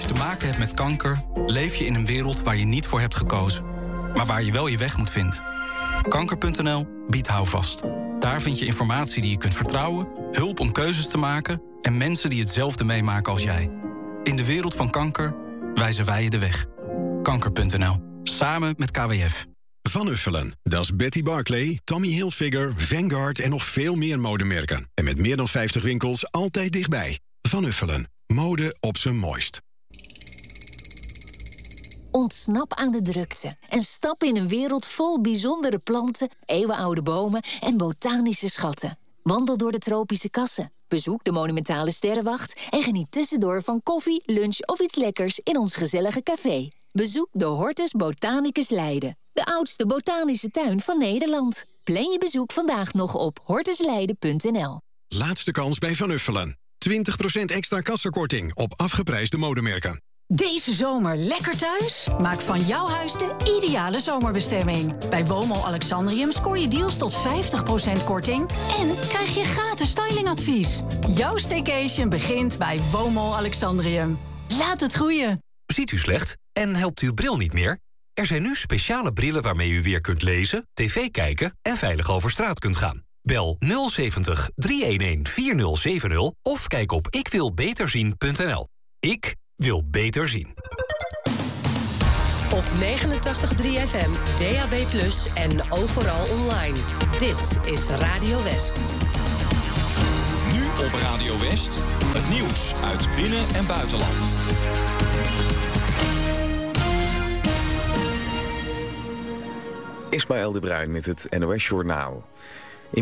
te maken hebt met kanker, leef je in een wereld waar je niet voor hebt gekozen, maar waar je wel je weg moet vinden. Kanker.nl biedt houvast. Daar vind je informatie die je kunt vertrouwen, hulp om keuzes te maken en mensen die hetzelfde meemaken als jij. In de wereld van kanker wijzen wij je de weg. Kanker.nl. Samen met KWF. Van Uffelen, dat is Betty Barclay, Tommy Hilfiger, Vanguard en nog veel meer modemerken. En met meer dan 50 winkels altijd dichtbij. Van Uffelen, mode op zijn mooist. Ontsnap aan de drukte en stap in een wereld vol bijzondere planten, eeuwenoude bomen en botanische schatten. Wandel door de tropische kassen, bezoek de monumentale sterrenwacht en geniet tussendoor van koffie, lunch of iets lekkers in ons gezellige café. Bezoek de Hortus Botanicus Leiden, de oudste botanische tuin van Nederland. Plan je bezoek vandaag nog op hortusleiden.nl. Laatste kans bij Van Uffelen. 20% extra kassakorting op afgeprijsde modemerken. Deze zomer lekker thuis? Maak van jouw huis de ideale zomerbestemming. Bij Womo Alexandrium scoor je deals tot 50% korting en krijg je gratis stylingadvies. Jouw staycation begint bij Womo Alexandrium. Laat het groeien. Ziet u slecht en helpt uw bril niet meer? Er zijn nu speciale brillen waarmee u weer kunt lezen, tv kijken en veilig over straat kunt gaan. Bel 070 311 4070 of kijk op ikwilbeterzien.nl. Ik wil beter zien. Op 89.3 FM, DAB+ en overal online. Dit is Radio West. Nu op Radio West, het nieuws uit binnen- en buitenland. Ismaël de Bruin met het NOS-journaal.